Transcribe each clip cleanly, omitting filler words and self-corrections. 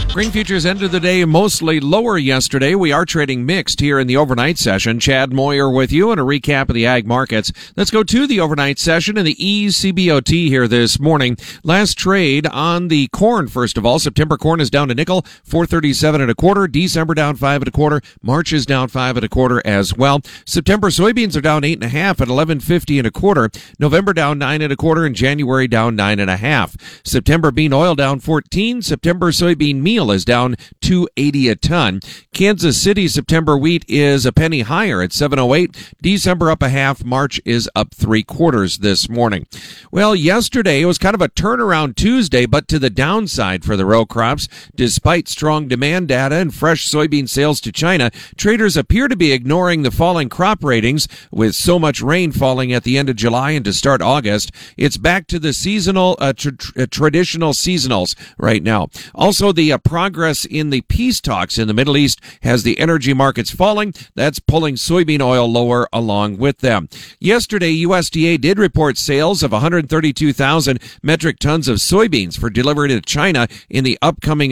Grain futures ended the day mostly lower yesterday. We are trading mixed here in the overnight session. Chad Moyer with you and a recap of the ag markets. Let's go to the overnight session in the ECBOT here this morning. Last trade on the corn, first of all. September corn is down a nickel, 4.37 1/4. December down 5 1/4. March is down 5 1/4 as well. September soybeans are down 8 1/2 at 11.50 1/4. November down 9 1/4 and January down 9 1/2. September bean oil down 14. September soybean meal is down $2.80 a ton. Kansas City September wheat is a penny higher at 7.08. December up a half. March is up 3/4 this morning. Well, yesterday it was kind of a turnaround Tuesday, but to the downside for the row crops. Despite strong demand data and fresh soybean sales to China, traders appear to be ignoring the falling crop ratings. With so much rain falling at the end of July and to start August, it's back to the seasonal, traditional seasonals right now. Also, the progress in the peace talks in the Middle East has the energy markets falling. That's pulling soybean oil lower along with them. Yesterday, USDA did report sales of 132,000 metric tons of soybeans for delivery to China in the upcoming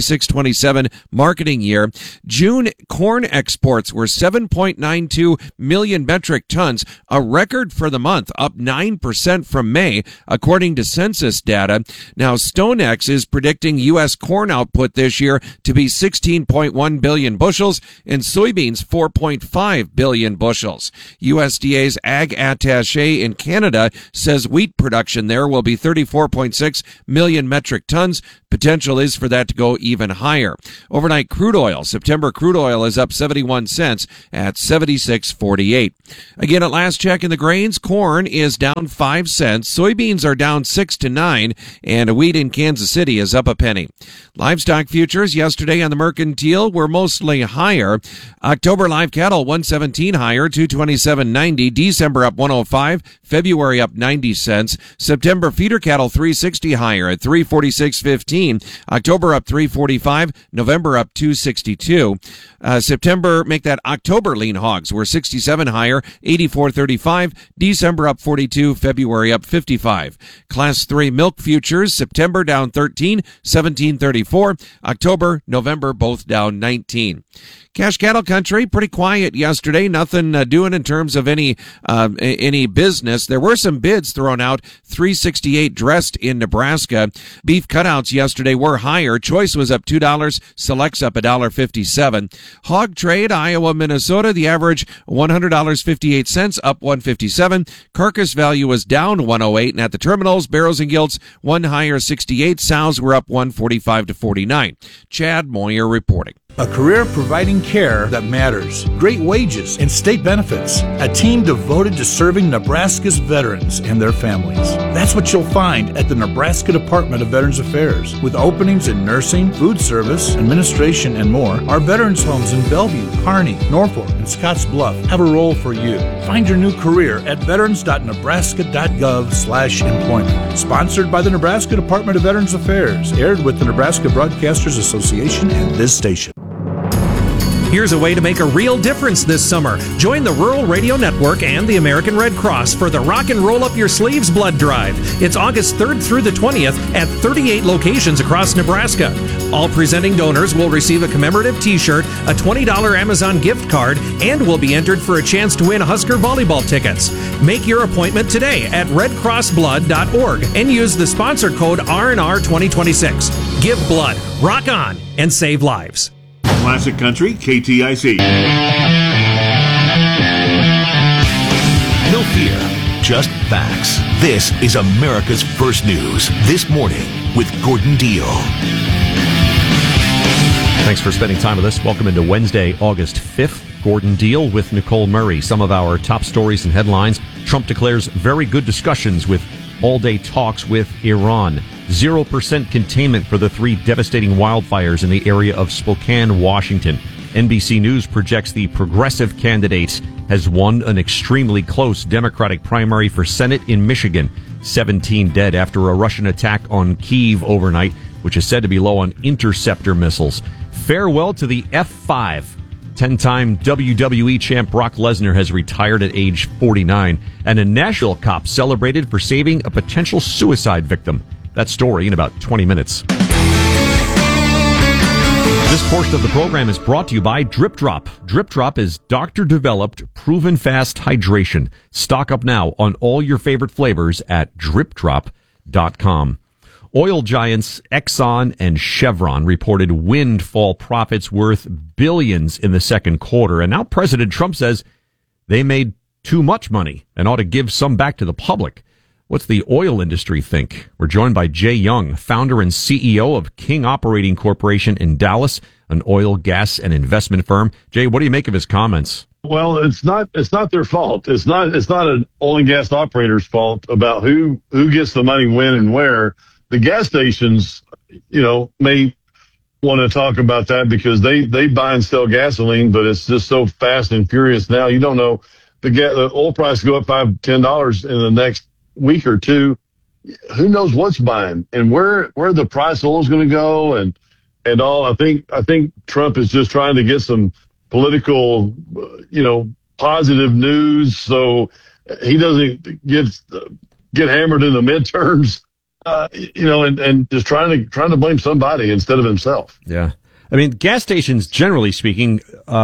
26-27 marketing year. June corn exports were 7.92 million metric tons, a record for the month, up 9% from May, according to census data. Now, StoneX is predicting U.S. corn output this year to be 16.1 billion bushels and soybeans 4.5 billion bushels. USDA's ag attaché in Canada says wheat production there will be 34.6 million metric tons. Potential is for that to go even higher. Overnight crude oil, September crude oil is up 71 cents at 76.48. Again, at last check in the grains, corn is down 5 cents. Soybeans are down 6 to 9, and wheat in Kansas City is up a penny. Livestock futures yesterday on the mercantile were mostly higher. October live cattle 117 higher, 227.90. December up 105. February up 90 cents. September feeder cattle 360 higher at 346.15. October up 345. November up 262. September, make that October lean hogs were 67 higher, 84.35. December up 42. February up 55. Class 3 milk futures, September down 13, 17.34. October, November both down 19. Cash cattle country, pretty quiet yesterday. Nothing doing in terms of any business. There were some bids thrown out. 368 dressed in Nebraska. Beef cutouts yesterday were higher. Choice was up $2. Select's up $1.57. Hog trade, Iowa, Minnesota. The average $100.58, up $1.57. Carcass value was down 108. And at the terminals, barrows and gilts, one higher 68. Sows were up 145 to 49. Chad Moyer reporting. A career providing care that matters, great wages and state benefits, a team devoted to serving Nebraska's veterans and their families. That's what you'll find at the Nebraska Department of Veterans Affairs. With openings in nursing, food service, administration, and more, our veterans homes in Bellevue, Kearney, Norfolk, and Scotts Bluff have a role for you. Find your new career at veterans.nebraska.gov/employment. Sponsored by the Nebraska Department of Veterans Affairs. Aired with the Nebraska Broadcasters Association and this station. Here's a way to make a real difference this summer. Join the Rural Radio Network and the American Red Cross for the Rock and Roll Up Your Sleeves Blood Drive. It's August 3rd through the 20th at 38 locations across Nebraska. All presenting donors will receive a commemorative t-shirt, a $20 Amazon gift card, and will be entered for a chance to win Husker volleyball tickets. Make your appointment today at redcrossblood.org and use the sponsor code RNR 2026. Give blood, rock on, and save lives. Classic Country, KTIC. No fear, just facts. This is America's First News. This morning with Gordon Deal. Thanks for spending time with us. Welcome into Wednesday, August 5th. Gordon Deal with Nicole Murray. Some of our top stories and headlines. Trump declares very good discussions with all-day talks with Iran. 0% containment for the 3 devastating wildfires in the area of Spokane, Washington. NBC News projects the progressive candidate has won an extremely close Democratic primary for Senate in Michigan. 17 dead after a Russian attack on Kyiv overnight, which is said to be low on interceptor missiles. Farewell to the F5. 10-time WWE champ Brock Lesnar has retired at age 49, and a Nashville cop celebrated for saving a potential suicide victim. That story in about 20 minutes. This portion of the program is brought to you by Drip Drop. Drip Drop is doctor-developed, proven-fast hydration. Stock up now on all your favorite flavors at dripdrop.com. Oil giants Exxon and Chevron reported windfall profits worth billions in the second quarter. And now President Trump says they made too much money and ought to give some back to the public. What's the oil industry think? We're joined by Jay Young, founder and CEO of King Operating Corporation in Dallas, an oil, gas, and investment firm. Jay, what do you make of his comments? Well, it's not their fault. It's not an oil and gas operator's fault about who gets the money when and where. The gas stations, may want to talk about that because they buy and sell gasoline, but it's just so fast and furious now. You don't know the oil price go up $5-10 in the next week or two. Who knows what's buying and where the price of oil is going to go and all. I think Trump is just trying to get some political, positive news so he doesn't get hammered in the midterms. And just trying to blame somebody instead of himself. Yeah. I mean, gas stations, generally speaking,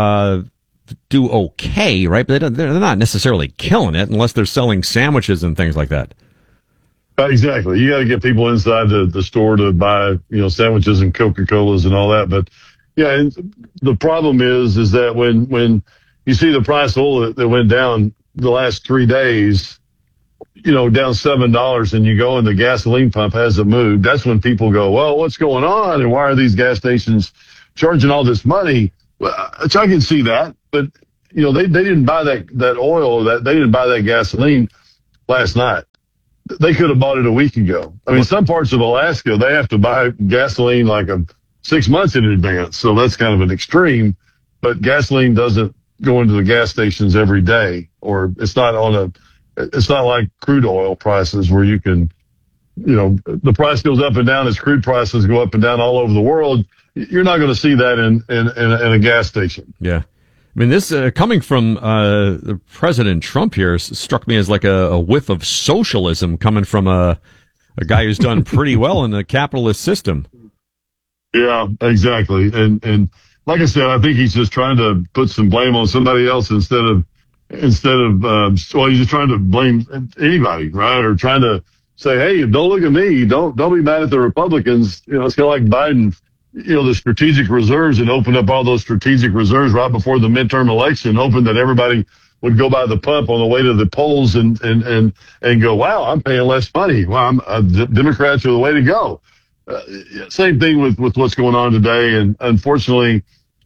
do okay, right? But they're not necessarily killing it unless they're selling sandwiches and things like that. Exactly. You got to get people inside the store to buy, sandwiches and Coca-Colas and all that. But yeah, and the problem is that when you see the price of oil that went down the last 3 days, down $7 and you go and the gasoline pump hasn't moved, that's when people go, well, what's going on? And why are these gas stations charging all this money? Well, I can see that, but they didn't buy that oil, they didn't buy that gasoline last night. They could have bought it a week ago. I mean, some parts of Alaska, they have to buy gasoline like 6 months in advance. So that's kind of an extreme, but gasoline doesn't go into the gas stations every day, or it's not like crude oil prices where you can, the price goes up and down as crude prices go up and down all over the world. You're not going to see that in a gas station. Yeah. I mean, this coming from President Trump here struck me as like a whiff of socialism coming from a guy who's done pretty well in the capitalist system. Yeah, exactly. And like I said, I think he's just trying to put some blame on somebody else instead of he's just trying to blame anybody, right? Or trying to say, hey, don't look at me. Don't be mad at the Republicans. It's kind of like Biden, the strategic reserves, and opened up all those strategic reserves right before the midterm election, hoping that everybody would go by the pump on the way to the polls and go, wow, I'm paying less money. Wow, Democrats are the way to go. Same thing with what's going on today. And unfortunately,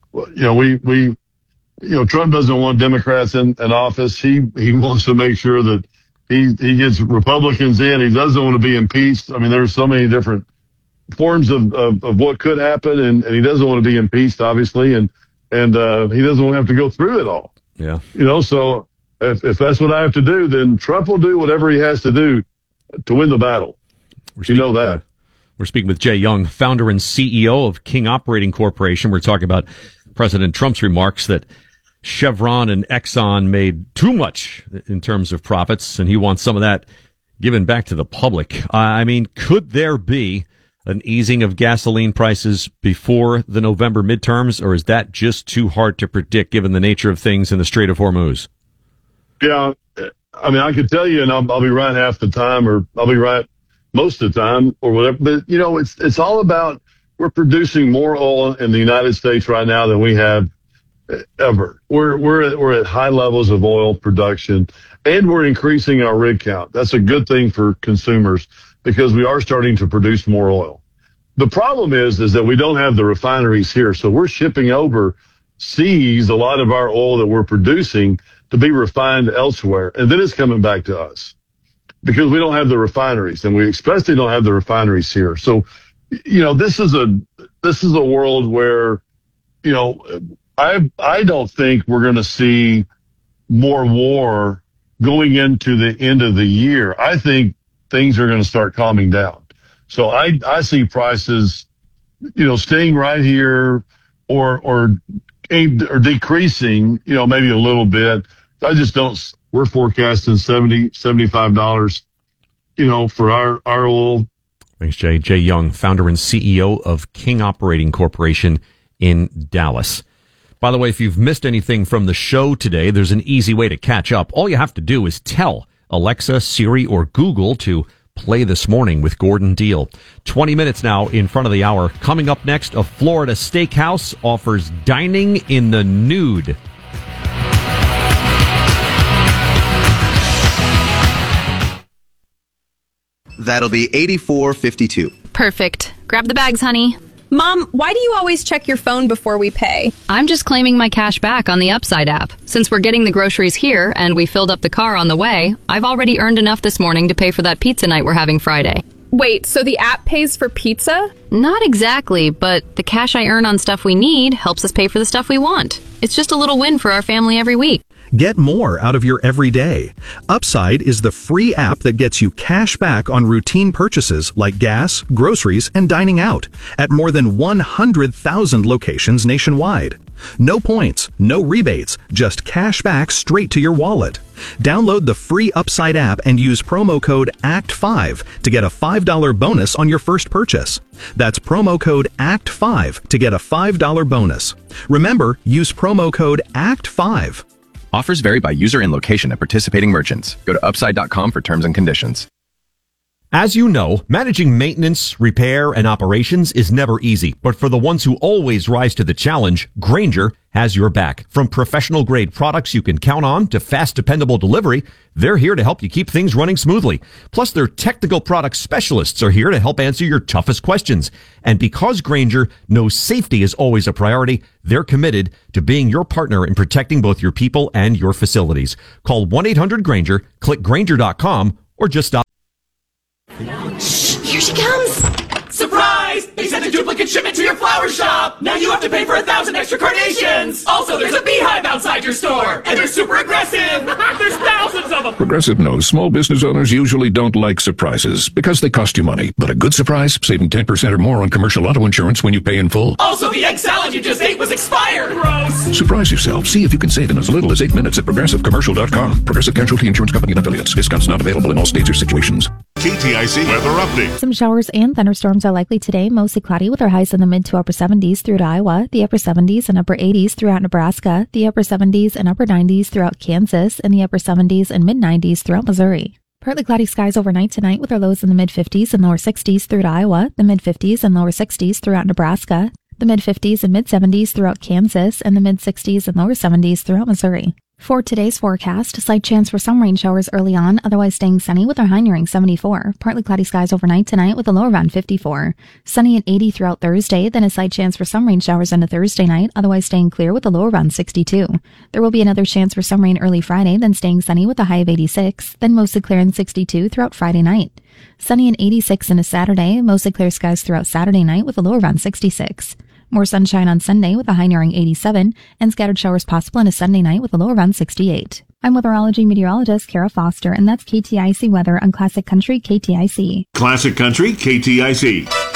Trump doesn't want Democrats in office. He wants to make sure that he gets Republicans in. He doesn't want to be impeached. I mean, there's so many different forms of what could happen, and he doesn't want to be impeached, obviously, and he doesn't want to have to go through it all. Yeah. So if that's what I have to do, then Trump will do whatever he has to do to win the battle. That. We're speaking with Jay Young, founder and CEO of King Operating Corporation. We're talking about President Trump's remarks that Chevron and Exxon made too much in terms of profits, and he wants some of that given back to the public. I mean, could there be an easing of gasoline prices before the November midterms, or is that just too hard to predict given the nature of things in the Strait of Hormuz? Yeah, I mean, I could tell you, and I'll be right half the time, or I'll be right most of the time, or whatever. But it's all about, we're producing more oil in the United States right now than we have ever. We're at high levels of oil production, and we're increasing our rig count. That's a good thing for consumers because we are starting to produce more oil. The problem is that we don't have the refineries here, so we're shipping overseas a lot of our oil that we're producing to be refined elsewhere, and then it's coming back to us because we don't have the refineries, and we especially don't have the refineries here. So, this is a world where, I don't think we're going to see more war going into the end of the year. I think things are going to start calming down. So I see prices, staying right here or decreasing, maybe a little bit. I just don't. We're forecasting $70, $75, for our oil. Thanks, Jay. Jay Young, founder and CEO of King Operating Corporation in Dallas. By the way, if you've missed anything from the show today, there's an easy way to catch up. All you have to do is tell Alexa, Siri, or Google to play This Morning with Gordon Deal. 20 minutes now in front of the hour. Coming up next, a Florida steakhouse offers dining in the nude. That'll be $84.52. Perfect. Grab the bags, honey. Mom, why do you always check your phone before we pay? I'm just claiming my cash back on the Upside app. Since we're getting the groceries here and we filled up the car on the way, I've already earned enough this morning to pay for that pizza night we're having Friday. Wait, so the app pays for pizza? Not exactly, but the cash I earn on stuff we need helps us pay for the stuff we want. It's just a little win for our family every week. Get more out of your everyday. Upside is the free app that gets you cash back on routine purchases like gas, groceries, and dining out at more than 100,000 locations nationwide. No points, no rebates, just cash back straight to your wallet. Download the free Upside app and use promo code ACT5 to get a $5 bonus on your first purchase. That's promo code ACT5 to get a $5 bonus. Remember, use promo code ACT5. Offers vary by user and location at participating merchants. Go to upside.com for terms and conditions. As you know, managing maintenance, repair, and operations is never easy. But for the ones who always rise to the challenge, Grainger has your back. From professional-grade products you can count on to fast, dependable delivery, they're here to help you keep things running smoothly. Plus, their technical product specialists are here to help answer your toughest questions. And because Grainger knows safety is always a priority, they're committed to being your partner in protecting both your people and your facilities. Call 1-800-GRAINGER, click Grainger.com, or just stop. Here she comes! Surprise! They sent a duplicate shipment to your flower shop! Now you have to pay for 1,000 extra carnations! Also, there's a beehive outside your store! And they're super aggressive! There's thousands of them! Progressive knows small business owners usually don't like surprises because they cost you money. But a good surprise, saving 10% or more on commercial auto insurance when you pay in full. Also, the egg salad you just ate was expired! Gross! Surprise yourself. See if you can save in as little as 8 minutes at ProgressiveCommercial.com. Progressive Casualty Insurance Company and Affiliates. Discounts not available in all states or situations. KTIC weather update. Some showers and thunderstorms are likely today, mostly cloudy with our highs in the mid to upper 70s through to Iowa, the upper 70s and upper 80s throughout Nebraska, the upper 70s and upper 90s throughout Kansas, and the upper 70s and mid 90s throughout Missouri. Partly cloudy skies overnight tonight with our lows in the mid 50s and lower 60s through to Iowa, the mid 50s and lower 60s throughout Nebraska, the mid 50s and mid 70s throughout Kansas, and the mid 60s and lower 70s throughout Missouri. For today's forecast, slight chance for some rain showers early on, otherwise staying sunny with our high nearing 74. Partly cloudy skies overnight tonight with a low around 54. Sunny and 80 throughout Thursday, then a slight chance for some rain showers into Thursday night, otherwise staying clear with a low around 62. There will be another chance for some rain early Friday, then staying sunny with a high of 86, then mostly clear and 62 throughout Friday night. Sunny and 86 into Saturday, mostly clear skies throughout Saturday night with a low around 66. More sunshine on Sunday with a high nearing 87, and scattered showers possible on a Sunday night with a low around 68. I'm weatherology meteorologist Kara Foster, and that's KTIC weather on Classic Country KTIC. Classic Country KTIC.